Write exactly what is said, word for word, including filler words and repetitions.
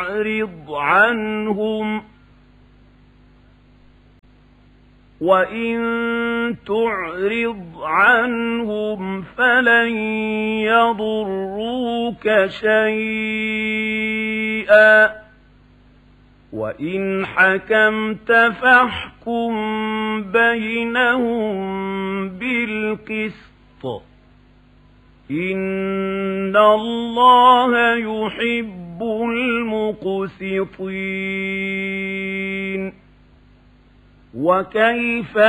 تعرض عنهم وإن تعرض عنهم فلن يضروك شيئا وإن حكمت فاحكم بينهم بالقسط إن الله يحب المقسطين. وكيف